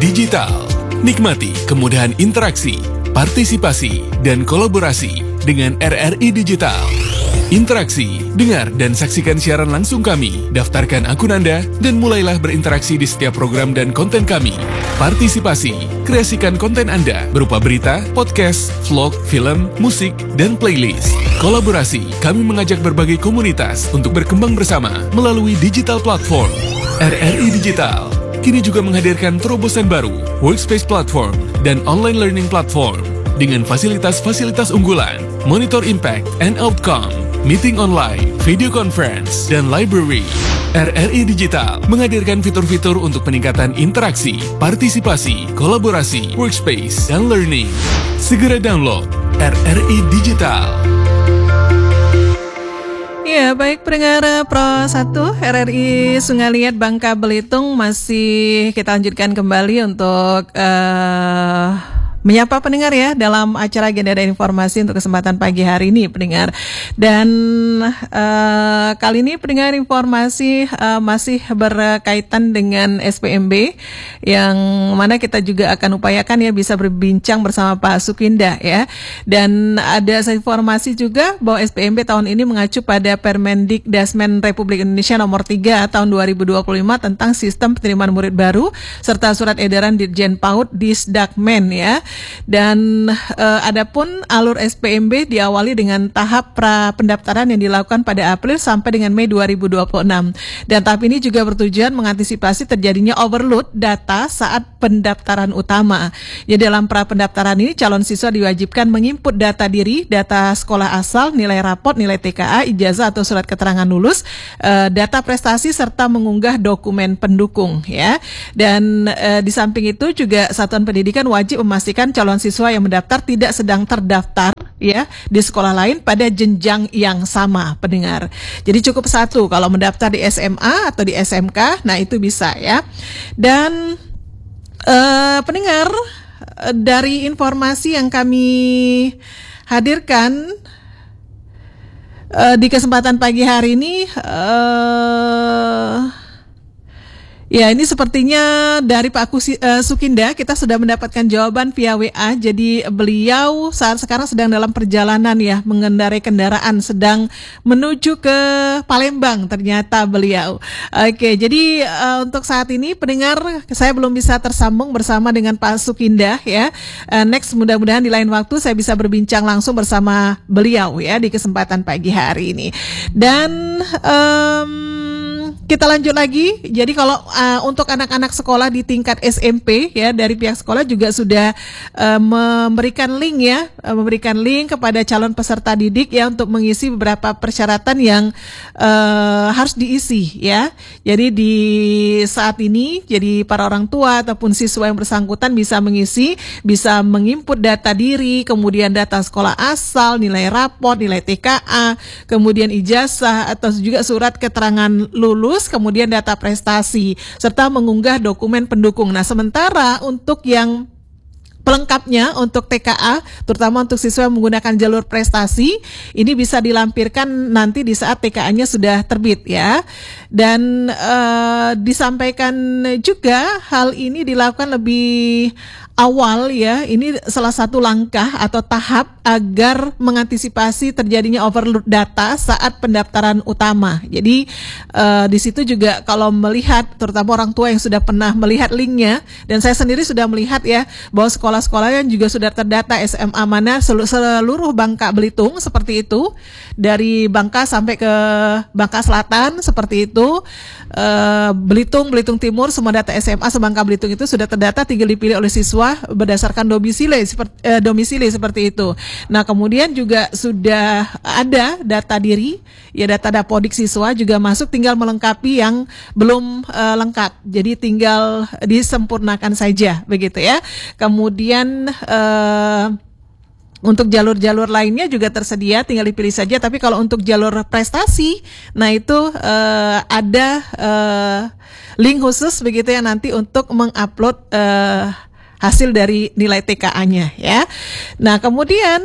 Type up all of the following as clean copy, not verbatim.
Digital. Nikmati kemudahan interaksi, partisipasi, dan kolaborasi dengan RRI Digital. Interaksi, dengar dan saksikan siaran langsung kami, daftarkan akun Anda, dan mulailah berinteraksi di setiap program dan konten kami. Partisipasi, kreasikan konten Anda berupa berita, podcast, vlog, film, musik, dan playlist. Kolaborasi, kami mengajak berbagai komunitas untuk berkembang bersama melalui digital platform. RRI Digital kini juga menghadirkan terobosan baru, workspace platform, dan online learning platform dengan fasilitas-fasilitas unggulan, monitor impact and outcome, meeting online, video conference, dan library. RRI Digital menghadirkan fitur-fitur untuk peningkatan interaksi, partisipasi, kolaborasi, workspace, dan learning. Segera download RRI Digital. Ya, baik pendengar Pro 1 RRI Sungai Liat Bangka Belitung, masih kita lanjutkan kembali untuk menyapa pendengar ya dalam acara Agenda dan Informasi untuk kesempatan pagi hari ini pendengar. Dan kali ini pendengar informasi masih berkaitan dengan SPMB, yang mana kita juga akan upayakan ya bisa berbincang bersama Pak Sukinda ya. Dan ada informasi juga bahwa SPMB tahun ini mengacu pada Permendikdasmen Republik Indonesia nomor 3 tahun 2025 tentang sistem penerimaan murid baru serta surat edaran Dirjen PAUD Disdakmen ya. Dan adapun alur SPMB diawali dengan tahap pra pendaftaran yang dilakukan pada April sampai dengan Mei 2026. Dan tahap ini juga bertujuan mengantisipasi terjadinya overload data saat pendaftaran utama. Ya, dalam pra pendaftaran ini calon siswa diwajibkan menginput data diri, data sekolah asal, nilai raport, nilai TKA, ijazah atau surat keterangan lulus, data prestasi serta mengunggah dokumen pendukung ya. Dan di samping itu juga satuan pendidikan wajib memastikan calon siswa yang mendaftar tidak sedang terdaftar ya di sekolah lain pada jenjang yang sama pendengar. Jadi cukup satu kalau mendaftar di SMA atau di SMK, nah itu bisa ya. Dan pendengar, dari informasi yang kami hadirkan di kesempatan pagi hari ini, ya, ini sepertinya dari Pak Sukinda kita sudah mendapatkan jawaban via WA. Jadi beliau saat sekarang sedang dalam perjalanan ya, mengendarai kendaraan sedang menuju ke Palembang ternyata beliau. Oke, jadi untuk saat ini pendengar saya belum bisa tersambung bersama dengan Pak Sukinda ya. Next mudah-mudahan di lain waktu saya bisa berbincang langsung bersama beliau ya di kesempatan pagi hari ini. Dan kita lanjut lagi. Jadi kalau untuk anak-anak sekolah di tingkat SMP ya, dari pihak sekolah juga sudah memberikan link kepada calon peserta didik ya untuk mengisi beberapa persyaratan yang harus diisi ya. Jadi di saat ini jadi para orang tua ataupun siswa yang bersangkutan bisa menginput data diri, kemudian data sekolah asal, nilai raport, nilai TKA, kemudian ijazah atau juga surat keterangan lulus, kemudian data prestasi, serta mengunggah dokumen pendukung. Nah, sementara untuk yang pelengkapnya untuk TKA, terutama untuk siswa yang menggunakan jalur prestasi, ini bisa dilampirkan nanti di saat TKA-nya sudah terbit ya. Dan disampaikan juga hal ini dilakukan lebih awal ya. Ini salah satu langkah atau tahap agar mengantisipasi terjadinya overload data saat pendaftaran utama. Jadi di situ juga kalau melihat, terutama orang tua yang sudah pernah melihat linknya, dan saya sendiri sudah melihat ya bahwa sekolah-sekolah yang juga sudah terdata SMA mana seluruh Bangka Belitung seperti itu, dari Bangka sampai ke Bangka Selatan seperti itu, Belitung Timur, semua data SMA sebangka Belitung itu sudah terdata, tinggal dipilih oleh siswa berdasarkan domisili seperti itu. Nah, kemudian juga sudah ada data diri, ya data dapodik siswa juga masuk, tinggal melengkapi yang belum lengkap. Jadi tinggal disempurnakan saja begitu ya. Kemudian untuk jalur-jalur lainnya juga tersedia, tinggal dipilih saja. Tapi kalau untuk jalur prestasi, nah itu ada link khusus begitu ya nanti untuk mengupload hasil dari nilai TKA-nya ya. Nah, kemudian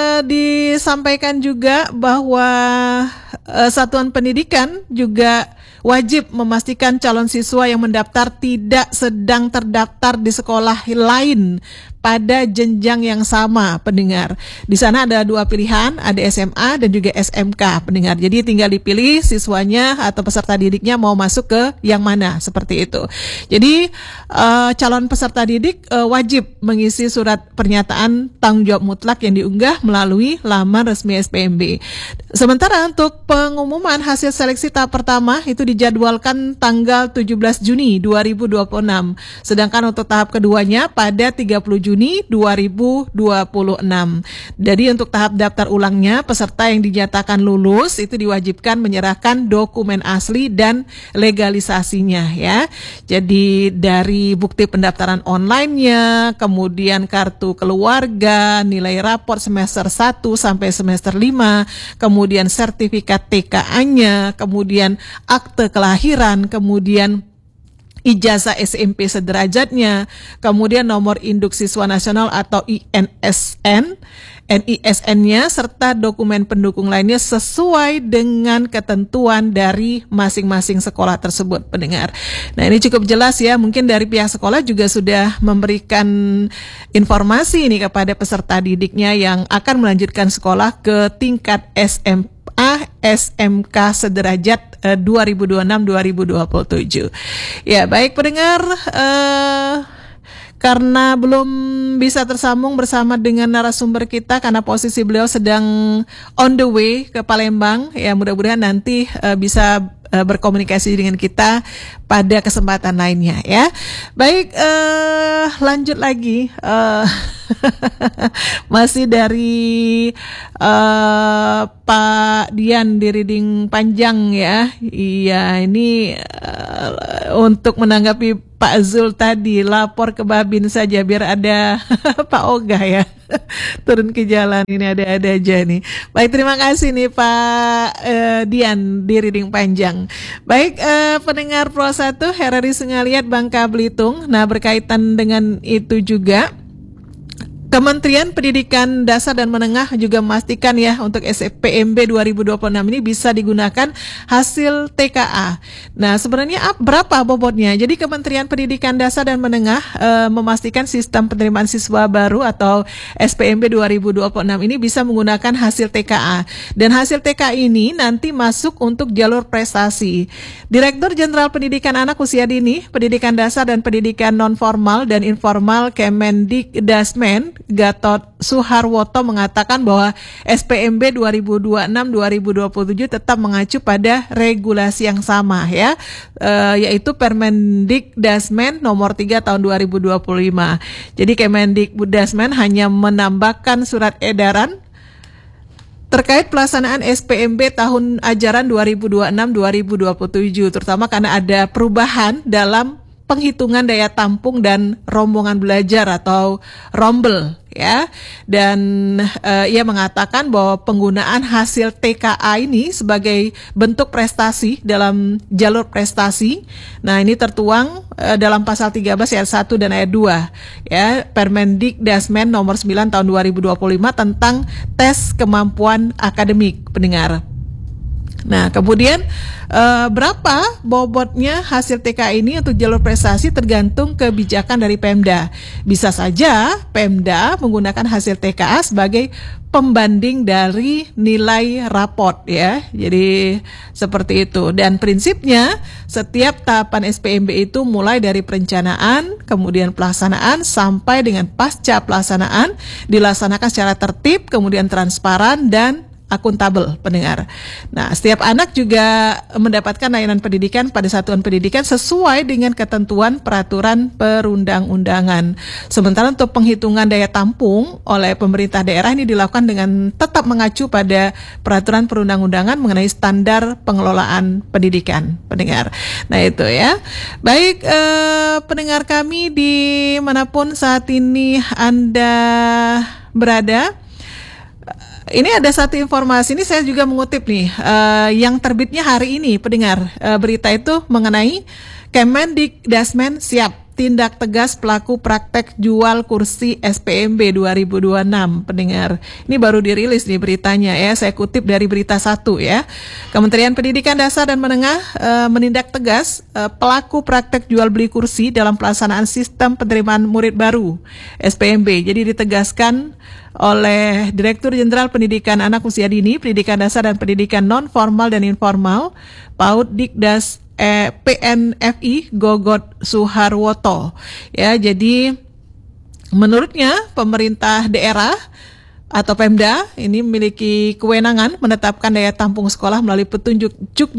disampaikan juga bahwa satuan pendidikan juga wajib memastikan calon siswa yang mendaftar tidak sedang terdaftar di sekolah lain pada jenjang yang sama, pendengar. Di sana ada 2 pilihan, ada SMA dan juga SMK, pendengar. Jadi tinggal dipilih siswanya atau peserta didiknya mau masuk ke yang mana, seperti itu. Jadi calon peserta didik wajib mengisi surat pernyataan tanggung jawab mutlak yang diunggah melalui laman resmi SPMB. Sementara untuk pengumuman hasil seleksi tahap pertama itu dijadwalkan tanggal 17 Juni 2026. Sedangkan untuk tahap keduanya pada 30 Juni 2026. Jadi untuk tahap daftar ulangnya, peserta yang dinyatakan lulus itu diwajibkan menyerahkan dokumen asli dan legalisasinya ya. Jadi dari bukti pendaftaran online-nya, kemudian kartu keluarga, nilai raport semester 1 sampai semester 5, kemudian sertifikat TKA-nya, kemudian akte kelahiran, kemudian ijazah SMP sederajatnya, kemudian nomor induk siswa nasional atau NISN-nya, serta dokumen pendukung lainnya sesuai dengan ketentuan dari masing-masing sekolah tersebut, pendengar. Nah, ini cukup jelas ya, mungkin dari pihak sekolah juga sudah memberikan informasi ini kepada peserta didiknya yang akan melanjutkan sekolah ke tingkat SMK sederajat 2026-2027. Ya, baik pendengar, karena belum bisa tersambung bersama dengan narasumber kita karena posisi beliau sedang on the way ke Palembang, ya mudah-mudahan nanti bisa berkomunikasi dengan kita pada kesempatan lainnya ya. Baik, lanjut lagi. Masih dari Pak Dian di Riding Panjang ya. Iya, ini untuk menanggapi Pak Zul tadi, lapor ke Babin saja biar ada Pak Oga ya turun ke jalan, ini ada aja nih. Baik, terima kasih nih Pak Dian di Riding Panjang. Baik, pendengar Pro 1 RRI Sengaliat Bangka Belitung. Nah, berkaitan dengan itu juga Kementerian Pendidikan Dasar dan Menengah juga memastikan ya untuk SPMB 2026 ini bisa digunakan hasil TKA. Nah, sebenarnya berapa bobotnya? Jadi Kementerian Pendidikan Dasar dan Menengah memastikan sistem penerimaan siswa baru atau SPMB 2026 ini bisa menggunakan hasil TKA. Dan hasil TKA ini nanti masuk untuk jalur prestasi. Direktur Jenderal Pendidikan Anak Usia Dini, Pendidikan Dasar dan Pendidikan Non-Formal dan Informal Kemendikdasmen Gatot Suharwoto mengatakan bahwa SPMB 2026-2027 tetap mengacu pada regulasi yang sama ya, yaitu Permendikdasmen nomor 3 tahun 2025. Jadi Kemendikbudasmen hanya menambahkan surat edaran terkait pelaksanaan SPMB tahun ajaran 2026-2027, terutama karena ada perubahan dalam penghitungan daya tampung dan rombongan belajar atau rombel ya. Dan ia mengatakan bahwa penggunaan hasil TKA ini sebagai bentuk prestasi dalam jalur prestasi. Nah, ini tertuang dalam pasal 13 ayat 1 dan ayat 2 ya, Permendikdasmen nomor 9 tahun 2025 tentang tes kemampuan akademik, pendengar. Nah, kemudian berapa bobotnya hasil TK ini untuk jalur prestasi tergantung kebijakan dari Pemda. Bisa saja Pemda menggunakan hasil TKA sebagai pembanding dari nilai raport ya. Jadi seperti itu. Dan prinsipnya setiap tahapan SPMB itu mulai dari perencanaan, kemudian pelaksanaan sampai dengan pasca pelaksanaan dilaksanakan secara tertib, kemudian transparan dan akuntabel, pendengar. Nah, setiap anak juga mendapatkan layanan pendidikan pada satuan pendidikan sesuai dengan ketentuan peraturan perundang-undangan. Sementara untuk penghitungan daya tampung oleh pemerintah daerah ini dilakukan dengan tetap mengacu pada peraturan perundang-undangan mengenai standar pengelolaan pendidikan, pendengar. Nah, itu ya. Baik, pendengar kami dimanapun saat ini Anda berada, ini ada satu informasi, ini saya juga mengutip nih, yang terbitnya hari ini, pendengar. Berita itu mengenai Kemendikdasmen siap tindak tegas pelaku praktek jual kursi SPMB 2026, pendengar. Ini baru dirilis nih beritanya ya, saya kutip dari Berita 1 ya. Kementerian Pendidikan Dasar dan Menengah menindak tegas pelaku praktek jual beli kursi dalam pelaksanaan sistem penerimaan murid baru SPMB. Jadi ditegaskan oleh Direktur Jenderal Pendidikan Anak Usia Dini, Pendidikan Dasar dan Pendidikan Non Formal dan Informal, PAUD Dikdas PNFI Gogot Suharwoto. Ya, jadi menurutnya pemerintah daerah atau Pemda ini memiliki kewenangan menetapkan daya tampung sekolah melalui petunjuk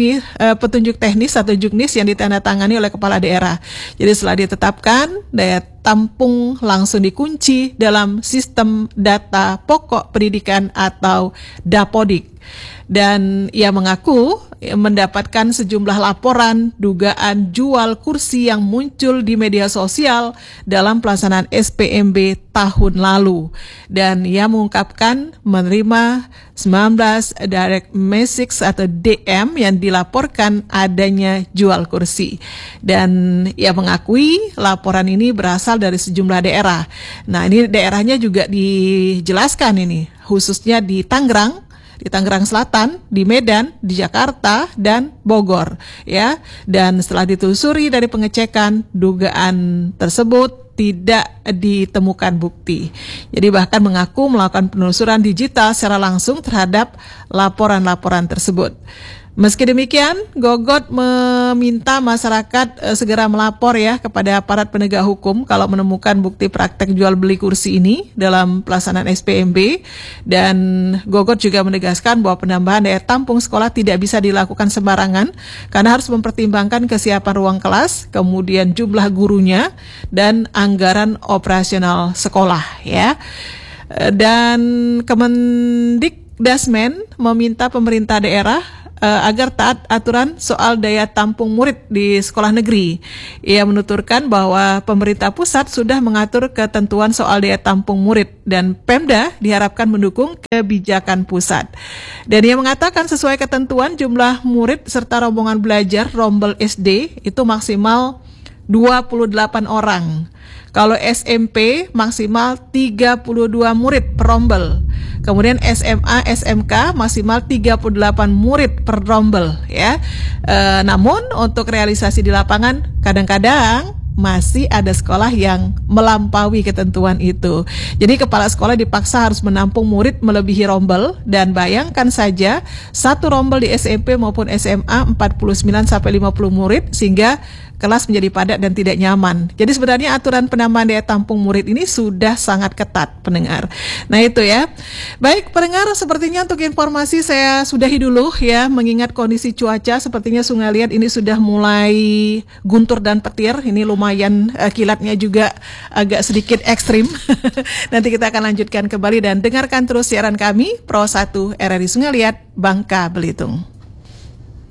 teknis atau juknis yang ditandatangani oleh kepala daerah. Jadi setelah ditetapkan, daya tampung langsung dikunci dalam sistem data pokok pendidikan atau Dapodik. Dan ia mengaku mendapatkan sejumlah laporan dugaan jual kursi yang muncul di media sosial dalam pelaksanaan SPMB tahun lalu. Dan ia mengungkapkan menerima 19 direct message atau DM yang dilaporkan adanya jual kursi. Dan ia mengakui laporan ini berasal dari sejumlah daerah. Nah, ini daerahnya juga dijelaskan ini, khususnya di Tangerang Selatan, di Medan, di Jakarta, dan Bogor, ya. Dan setelah ditelusuri dari pengecekan, dugaan tersebut tidak ditemukan bukti. Jadi bahkan mengaku melakukan penelusuran digital secara langsung terhadap laporan-laporan tersebut. Meski demikian, Gogot meminta masyarakat segera melapor ya kepada aparat penegak hukum kalau menemukan bukti praktek jual beli kursi ini dalam pelaksanaan SPMB. Dan Gogot juga menegaskan bahwa penambahan daya tampung sekolah tidak bisa dilakukan sembarangan karena harus mempertimbangkan kesiapan ruang kelas, kemudian jumlah gurunya, dan anggaran operasional sekolah ya. Dan Kemendikdasmen meminta pemerintah daerah agar taat aturan soal daya tampung murid di sekolah negeri. Ia menuturkan bahwa pemerintah pusat sudah mengatur ketentuan soal daya tampung murid dan Pemda diharapkan mendukung kebijakan pusat. Dan ia mengatakan sesuai ketentuan jumlah murid serta rombongan belajar rombel SD itu maksimal 28 orang. Kalau SMP maksimal 32 murid per rombel. Kemudian SMA, SMK maksimal 38 murid per rombel ya. Namun untuk realisasi di lapangan kadang-kadang masih ada sekolah yang melampaui ketentuan itu. Jadi kepala sekolah dipaksa harus menampung murid melebihi rombel, dan bayangkan saja satu rombel di SMP maupun SMA 49-50 murid sehingga kelas menjadi padat dan tidak nyaman. Jadi sebenarnya aturan penambahan daya tampung murid ini sudah sangat ketat, pendengar. Nah itu ya. Baik pendengar, sepertinya untuk informasi saya sudahi dulu ya, mengingat kondisi cuaca sepertinya Sungai Liat ini sudah mulai guntur dan petir. Ini lumayan kilatnya juga agak sedikit ekstrim. Nanti kita akan lanjutkan kembali dan dengarkan terus siaran kami Pro 1 RRI Sungai Liat, Bangka Belitung.